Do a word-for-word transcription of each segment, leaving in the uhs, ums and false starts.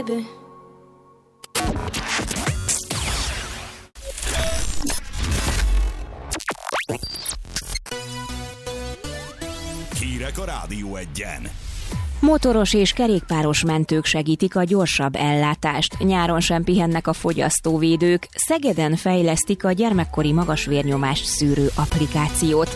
baby. Hírek a Rádió Egyen. Motoros és kerékpáros mentők segítik a gyorsabb ellátást. Nyáron sem pihennek a fogyasztóvédők. Szegeden fejlesztik a gyermekkori magasvérnyomás szűrő applikációt.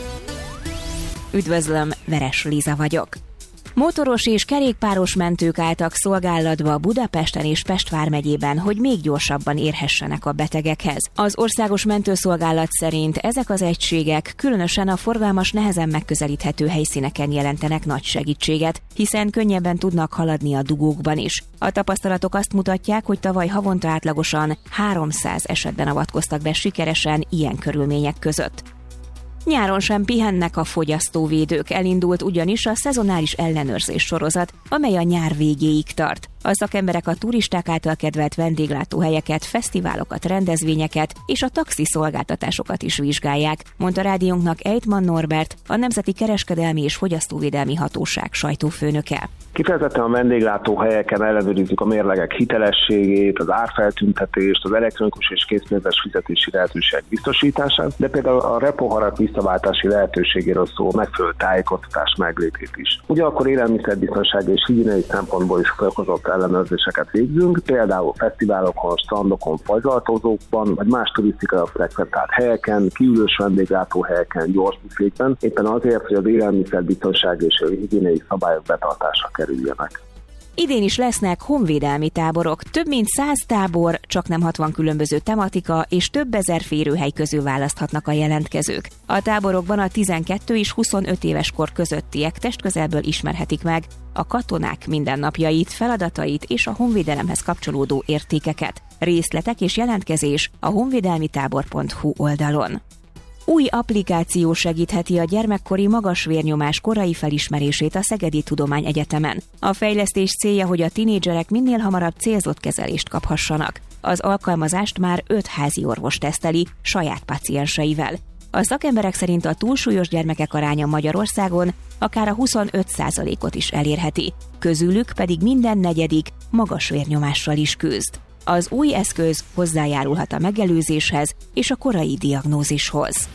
Üdvözlöm, Veres Liza vagyok. Motoros és kerékpáros mentők álltak szolgálatba Budapesten és Pest vármegyében, hogy még gyorsabban érhessenek a betegekhez. Az Országos Mentőszolgálat szerint ezek az egységek különösen a forgalmas, nehezen megközelíthető helyszíneken jelentenek nagy segítséget, hiszen könnyebben tudnak haladni a dugókban is. A tapasztalatok azt mutatják, hogy tavaly havonta átlagosan háromszáz esetben avatkoztak be sikeresen ilyen körülmények között. Nyáron sem pihennek a fogyasztóvédők, elindult ugyanis a szezonális ellenőrzés sorozat, amely a nyár végéig tart. A szakemberek a turisták által kedvelt vendéglátóhelyeket, fesztiválokat, rendezvényeket és a taxiszolgáltatásokat is vizsgálják, mondta rádiónknak Ejtman Norbert, a Nemzeti Kereskedelmi és Fogyasztóvédelmi Hatóság sajtófőnöke. Kifejezetten a vendéglátó ellenőrizzük a mérlegek hitelességét, az árfeltüntetést, az elektronikus és készpénzes fizetési lehetőség biztosítását, de például a repoharak visszaváltási lehetőségéről szóló megfelelő tájékoztatás meglétét is. Ugyanakkor élelmiszerbiztonsági és higiéniai szempontból is fokozott ellenőrzéseket végzünk, például fesztiválokon, strandokon, fagylaltozókban, vagy más turisztikai frekventált helyeken, kiülős vendéglátóhelyeken, gyors büfékben, éppen azért, hogy az élelmiszerbiztonsági és higiéniai szabályok betartásra kerüljenek. Idén is lesznek honvédelmi táborok. Több mint száz tábor, csak nem hatvan különböző tematika és több ezer férőhely közül választhatnak a jelentkezők. A táborokban a tizenkettő és huszonöt éves kor közöttiek testközelből ismerhetik meg a katonák mindennapjait, feladatait és a honvédelemhez kapcsolódó értékeket. Részletek és jelentkezés a honvédelmitábor pont hu oldalon. Új applikáció segítheti a gyermekkori magasvérnyomás korai felismerését a Szegedi Tudományegyetemen. A fejlesztés célja, hogy a tinédzserek minél hamarabb célzott kezelést kaphassanak. Az alkalmazást már öt házi orvos teszteli saját pacienseivel. A szakemberek szerint a túlsúlyos gyermekek aránya Magyarországon akár a huszonöt százalékot is elérheti, közülük pedig minden negyedik magasvérnyomással is küzd. Az új eszköz hozzájárulhat a megelőzéshez és a korai diagnózishoz.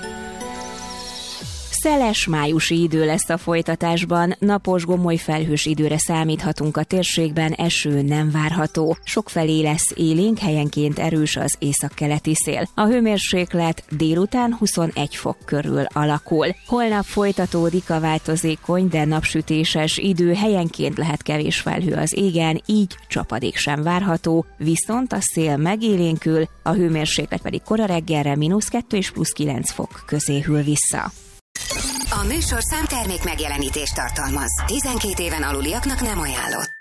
Szeles májusi idő lesz a folytatásban, napos, gomoly felhős időre számíthatunk a térségben, eső nem várható. Sokfelé lesz élénk, helyenként erős az északkeleti szél. A hőmérséklet délután huszonegy fok körül alakul. Holnap folytatódik a változékony, de napsütéses idő, helyenként lehet kevés felhő az égen, így csapadék sem várható, viszont a szél megélénkül, a hőmérséklet pedig kora reggelre mínusz kettő és plusz kilenc fok közé hűl vissza. A műsor számtermék megjelenítést tartalmaz. tizenkét éven aluliaknak nem ajánlott.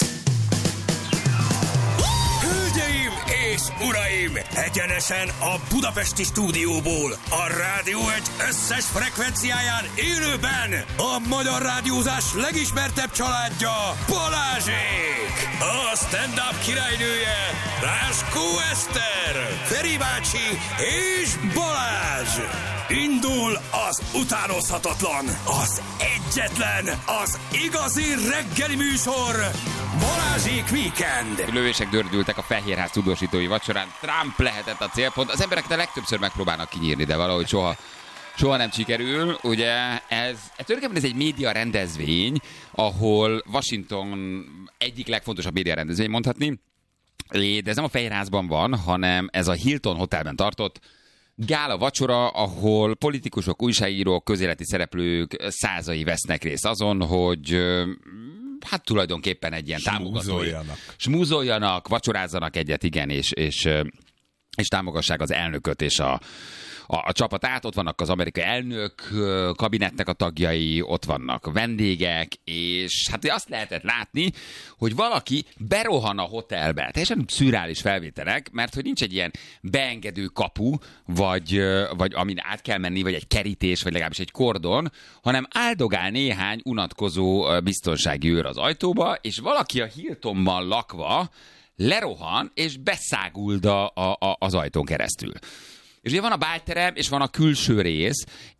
Hölgyeim és uraim! Egyenesen a budapesti stúdióból, a Rádió Egy összes frekvenciáján élőben a magyar rádiózás legismertebb családja, Balázsék! A stand-up királynője, Ráskó Eszter, Feri bácsi és Balázs! Indul az utánozhatatlan, az egyetlen, az igazi reggeli műsor, Balázsék Weekend! Lövések dördültek a Fehérház tudósítói vacsorán. Trump lehetett a célpont. Az emberek legtöbbször megpróbálnak kinyírni, de valahogy soha, soha nem sikerül. Ugye ez, ez tulajdonképpen ez egy média rendezvény, ahol Washington egyik legfontosabb média rendezvény mondhatni, de ez nem a Fehérházban van, hanem ez a Hilton Hotelben tartott gála vacsora, ahol politikusok, újságírók, közéleti szereplők százai vesznek részt azon, hogy hát tulajdonképpen egy ilyen támogatói. Smúzoljanak, vacsorázzanak egyet, igen, és, és, és támogassák az elnököt és a, a, a csapatát. Ott vannak az amerikai elnök kabinetnek a tagjai, ott vannak vendégek, és hát azt lehetett látni, hogy valaki berohan a hotelbe. Teljesen szürreális felvételek, mert hogy nincs egy ilyen beengedő kapu, vagy, vagy amin át kell menni, vagy egy kerítés, vagy legalábbis egy kordon, hanem áldogál néhány unatkozó biztonsági őr az ajtóba, és valaki a Hiltonban lakva lerohan, és beszáguld a, a, az ajtón keresztül. És ugye van a bálterem, és van a külső rész,